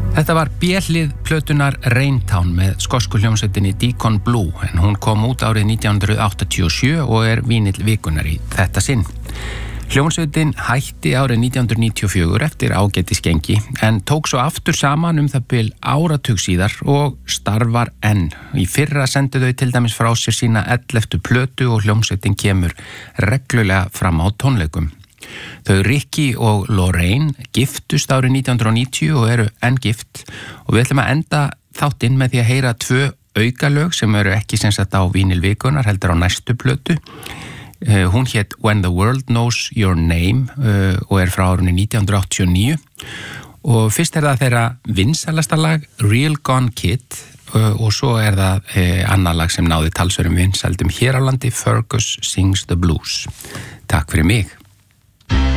Þetta var B-hlið plötunar Raintown með skosku hljómsveitinni Deacon Blue en hún kom út árið 1987 og er vínill vikunnar í þetta sinn. Hljómsveitin hætti árið 1994 eftir ágætisgengi en tók svo aftur saman það bil áratug síðar og starfar enn. Í fyrra sendu þau til dæmis frá sér sína 11. plötu og hljómsveitin kemur reglulega fram á tónleikum. Þau Ricky og Lorraine giftust árið 1990 og eru enn gift og við ætlum að enda þáttinn með því að heyra 2 aukalög sem eru ekki sem sagt á vínil vikunar heldur á næstu plötu. Hún hét When the World Knows Your Name og er frá árunni 1989 og fyrst það þeirra vinsælasta lag Real Gone Kid og svo það annað lag sem náði talsverðum vinsældum hér á landi Fergus Sings the Blues. Takk fyrir mig.